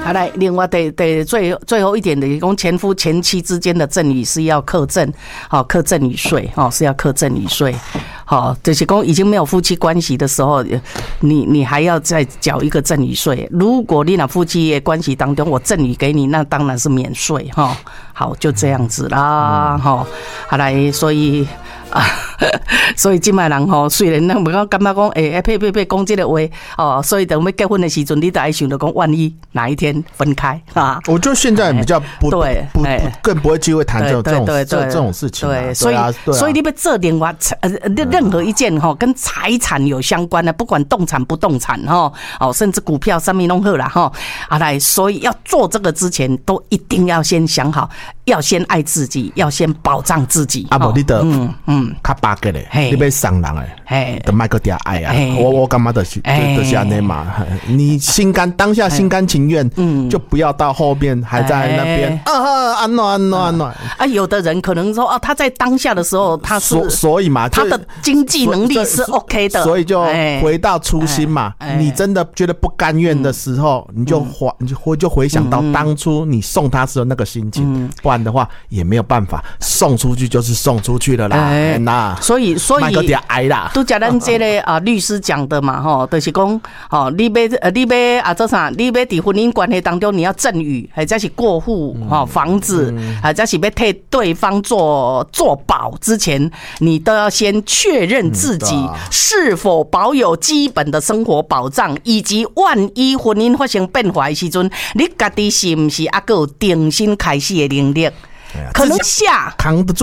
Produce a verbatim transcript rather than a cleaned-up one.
好来，另外得得最最后一点的，讲前夫前妻之间的赠与是要课赠，好课赠与税，哦是要课赠与税，好就是讲已经没有夫妻关系的时候，你你还要再缴一个赠与税。如果你那夫妻的关系当中，我赠与给你，那当然是免税哈。好，就这样子啦，哈、嗯，好来，所以。啊，所以今摆人吼，虽然咱唔讲感觉讲，诶、欸，呸呸呸，讲这个话哦，所以等要结婚的时阵，你都爱想到讲，万一哪一天分开啊？ 我觉得现在比较不对，不更不会机会谈这种这种这这种事情、啊。 对，所以、啊啊、所以你要做另外呃任何一件哈跟财产有相关的，不管动产不动产哈，哦，甚至股票上面弄好啦哈，啊来，所以要做这个之前，都一定要先想好，要先爱自己，要先保障自己。 啊，不，你得嗯嗯。 较巴结嘞，你要伤人诶，就卖个点爱啊！我我干嘛的是就是安尼嘛？你心甘当下心甘情愿，嗯，就不要到后面还在那边啊安暖安暖安暖啊！有的人可能说哦，他在当下的时候他是所所以嘛， 他的经济能力是 OK 的， 所以就回到初心嘛。你真的觉得不甘愿的时候，你就回你就回就回想到当初你送他时候那个心情，不然的话也没有办法送出去就是送出去了啦。那所以所以都讲咱这个啊律师讲的嘛吼，就是讲哦，你要呃你要啊做啥？你要在婚姻关系当中你要赠与，或者是过户哈房子，或者是要替对方做做保之前，你都要先确认自己是否保有基本的生活保障，以及万一婚姻发生变化的时阵，你家己是不是还有重新开始的能力？可能下扛得住。